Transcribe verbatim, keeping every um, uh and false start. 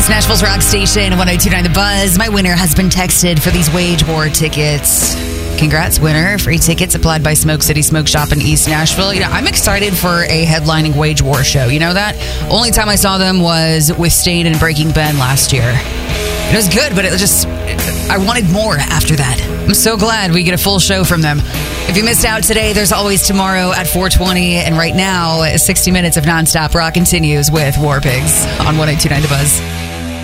It's Nashville's rock station, one oh two point nine The Buzz. My winner has been texted for these Wage War tickets. Congrats, winner. Free tickets applied by Smoke City Smoke Shop in East Nashville. You know, I'm excited for a headlining Wage War show. You know that? Only time I saw them was with Stain and Breaking Ben last year. It was good, but it just, I wanted more after that. I'm so glad we get a full show from them. If you missed out today, there's always tomorrow at four twenty. And right now, sixty minutes of nonstop rock continues with War Pigs on one oh two point nine The Buzz.